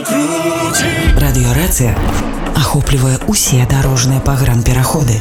Радиорация охоплівае усе дарожныя пагранпераходы.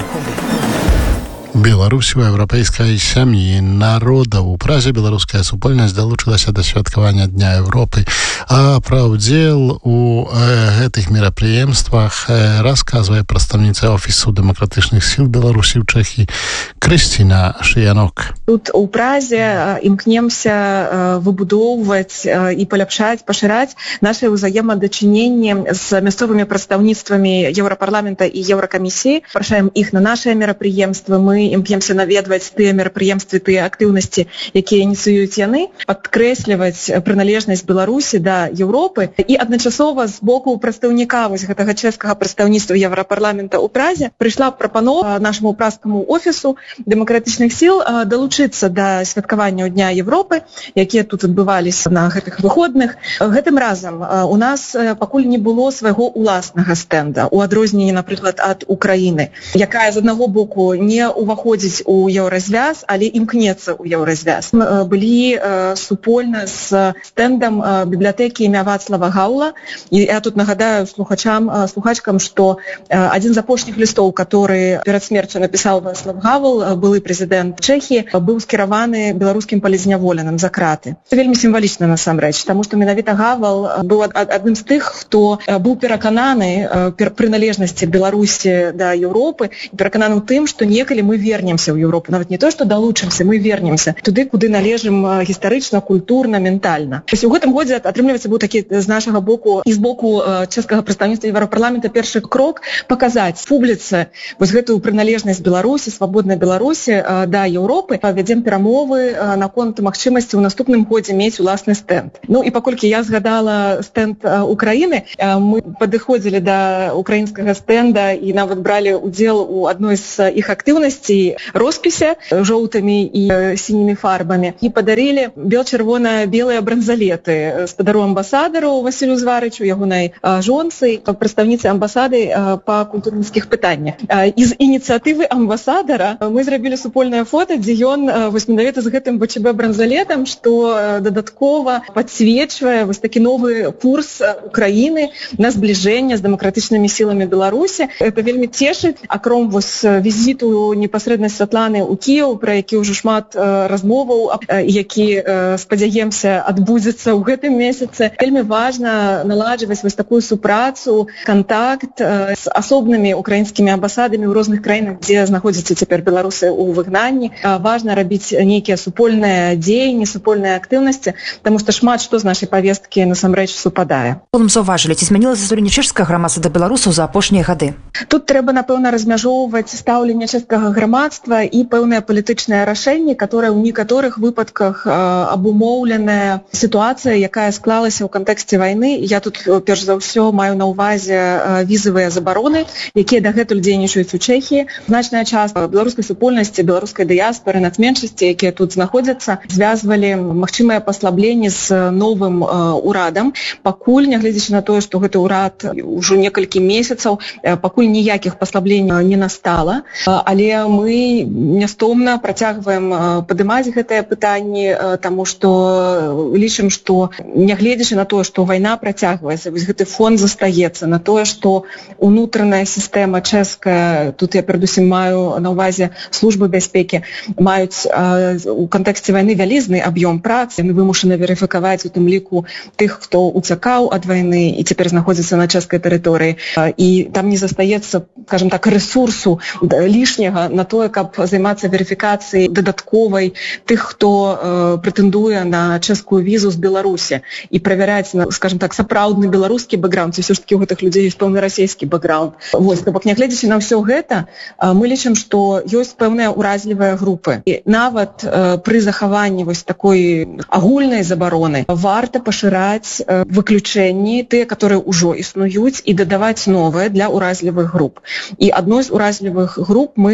Беларусь у еўрапейскай сям'і народаў. У Празе беларуская супольнасць далучылася да святкавання Дня Европы. А пра ўдзел у гэтых мерапрыемствах расказвае прадстаўніца Офісу дэмакратычных сіл Беларусі ў Чэхіі Крысціна Шыянок. Тут у Празе імкнемся выбудоўваць і паляпшаць, пашыраць нашы ўзаемадачыненні з мясцовымі прадстаўніцтвамі Еўрапарламента і Еўракамісіі. Прашаем іх на нашыя мерапрыемствы. Мы імкнемся наведваць тыя мерапрыемствы, тыя актыўнасці, якія ініцыююць яны, падкрэсліваць прыналежнасць Беларусі да Еўропы і адначасова з боку прадстаўніка гэтага чэшскага прадстаўніцтва Еўрапарламента ў Празе прыйшла прапанова нашаму празскаму офісу дэмакратычных сіл далучыцца да святкавання Дня Европы, якія тут адбываліся на гэтых выходных. Гэтым разам у нас пакуль не было свайго уласнага стэнда, у адрозненні, напрыклад, ад Украіны, якая з аднаго боку не уваходзіць у еўразвяз, але імкнецца ў еўразвяз. Мы былі супольна з стэндам бібліятэкі імя Вацлава Гаўла. І я тут нагадаю слухачкам, што адзін з апошніх лістоў, который перад смерцю напісаў Вацлав Гавел, былы прэзідэнт Чэхіі, быў скіраваны беларускім палізняволеным за краты. Це вельмі сімвалічна насамрэч, таму што менавіта Гавел быў адным з тых, хто быў перакананы прыналежнасці Беларусі да Еўропы, перакананы ў тым, што некалі мы вернемся ў Еўропу. Нават не то, што далучымся, мы вернемся туды, куды належым гістарычна, культурна, ментальна. У гэтым годзе, атрымліваецца, быў такі з нашага боку і з боку чэшскага прадстаўніцтва Еўрапарламента першы крок паказаць публіцы вось гэтую прыналежнасць Беларусі, свабоднай Беларусі да Еўропы. Вядзем перамовы наконт магчымасці ў наступным годзе мець уласны стэнд. Ну і паколькі я згадала стэнд Украіны, мы падыходзілі да украінскага стэнда і нават бралі ўдзел у адной з іх актыўнасцей роспісе жоўтымі і сінімі фарбамі і падарылі бел-чырвона-белыя бранзалеты спадару амбасадару Васілю Зварычу, ягонай жонцы, прадстаўніцы амбасады па культурніцкіх пытаннях. І з ініцыятывы амбасадара мы зрабілі супольнае фота, дзе ён вось менавіта з гэтым БЧБ бранзалетам, што дадаткова падсвечвае вось такі новы курс Украіны на збліжэнне з дэмакратычнымі сіламі Беларусі. Это вельмі цешыць. Акром вось візіту непасрэдна Святланы ў Кіеў, пра які ўжо шмат размоваў, які, спадзяемся, адбудзецца ў гэтым месяцы. Вельмі важна наладжваць вось такую супрацу, кантакт з асобнымі украінскімі амбасадамі ў розных краінах, дзе знаходзяцца цяпер беларусы ў выгнанні. Важна рабіць нейкія супольныя дзеянні, супольныя актыўнасці, таму што шмат што з нашай павесткі насамрэч супадае. Заўважылі, ці змянілася стаўленне чэшскага грамадства да беларусаў за апошнія гады? Тут трэба, напэўна, размяжоўваць стаўленне чэшскага грамадства і пэўныя палітычныя рашэнні, которые ў некаторых выпадках абумоўленая сітуацыя, якая склалася ў кантэксце вайны. Я тут перш за ўсё маю на ўвазе візавыя забароны, якія дагэтуль дзейнічаюць у Чэхіі. Значная частка беларускай супольнасці, беларускай дыяспары, нацменшасці, якія тут знаходзяцца, звязвалі магчымыя паслабленні з новым урадам. Пакуль, нягледзячы на тое, што гэты ўрад ўжо некалькі месяцаў, пакуль ніякіх паслабленняў не настала, але мы нястомна працягваем падымаць гэтыя пытанні, таму што лічым, што нягледзячы на тое, што вайна працягваецца, вось гэты фон застаецца, на тое, што унутраная сістэма чэшская, тут я перадусім маю на ўвазе службы бяспекі, маюць у кантэксце вайны вялізны аб'ём працы, яны вымушаны верыфікаваць у тым ліку тых, хто уцякаў ад вайны і цяпер знаходзіцца на чэшскай тэрыторыі, і там не застаецца, скажем так, ресурсу лішняга на тое, каб займацца верыфікацыяй дадатковай тых, хто прэтэндуе на чэшскую візу з Беларусі, і правяраць, скажем так, сапраўдны беларускі бэкграунд, ці ўсё ж такі у гэтых людзей ёсць пэўны расійскі бэкграунд. Вось, то бок, нягледзячы на ўсё гэта, мы лічым, што ёсць пэўныя ўразлівыя групы. І нават пры захаванні вось такой агульнай забароны варта пашыраць выключэнні, тыя, которые ўжо існуюць, і дадаваць новыя для ўразлівых груп. І адной з ўразлівых груп мы уважаем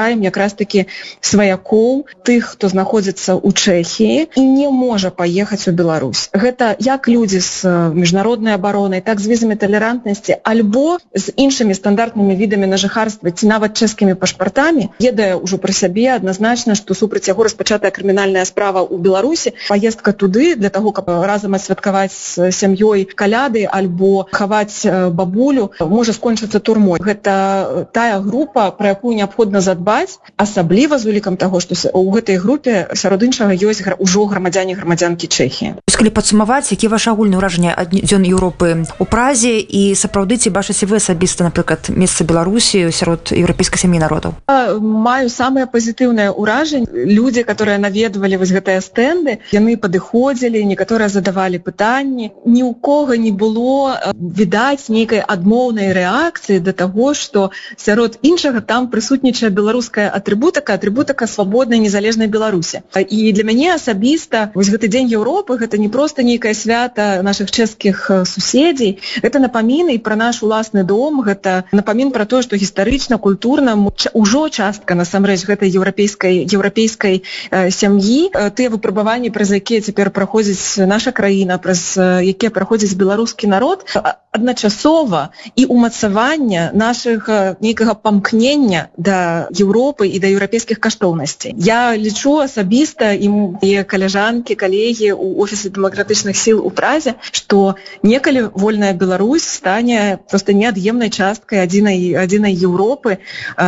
шукаем якраз таки сваякоў, тых, хто знаходзіцца ў Чэхіі і не можа паехаць у Беларусь. Гэта як людзі з міжнароднай абаронай, так з візамі талерантнасці, альбо з іншымі стандартнымі відамі на жыхарства ці нават чэшскімі пашпартамі, ведае ўжо пра сябе адназначна, што супраць яго распачатая крымінальная справа ў Беларусі, паездка туды для таго, каб разам адсвяткаваць з сям'ёй каляды альбо хаваць бабулю, можа скончыцца турмой. Гэта тая група, пра якую неабходна задбаць, асабліва з улікам таго, што ў гэтай групе сярод іншага ёсць ужо грамадзяне-грамадзянкі Чэхіі. Калі падсумаваць, які ваши агульныя ўражанні ад дзён Еўропы ў Празе і сапраўды ці бачыце вы асабіста, напрыклад, месца Беларусі сярод еўрапейскай сям'і народаў? Маю самыя пазітыўныя ўражанні. Людзі, которые наведвалі вось гэтыя стэнды, яны падыходзілі, некаторыя задавалі пытанні. Ні ў кого не было відаць нейкай адмоўнай рэакцыі да таго, што сярод іншага там прысутнічае беларуская атрыбутака свабоднай незалежнай Беларусі. І для мяне асабіста вось гэты дзень Еўропы гэта не проста нейкае свята нашых чэшскіх суседзей, гэта напамін і пра наш уласны дом, гэта напамін пра тое, што гістарычна, культурна ўжо частка насамрэч гэтай еўрапейскай сям'і. Тыя выпрабаванні, праз якія цяпер праходзіць наша краіна, праз якія праходзіць беларускі народ, адначасова і ўмацавання нашага нейкага памкнення да Еўропы і да еўрапейскіх каштоўнасцей. Я лічу асабіста і мае каляжанкі, калегі ў офісе дэмакратычных сіл у Празе, што некалі вольная Беларусь стане проста неад'емнай часткай адзінай Еўропы,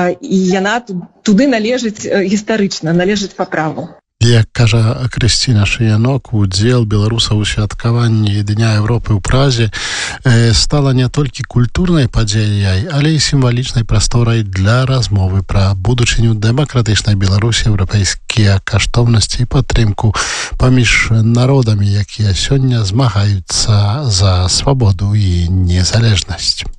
і яна туды належыць гістарычна, належыць па праву. Як кажа Крысціна Шыянок, удзел беларусаў у святкаванні Дня Еўропы ў Празе стала не толькі культурнай падзеяй, але і сімвалічнай прасторай для размовы пра будучыню дэмакратычнай Беларусі, еўрапейскія каштоўнасці і падтрымку паміж народамі, якія сёння змагаюцца за свабоду і незалежнасць.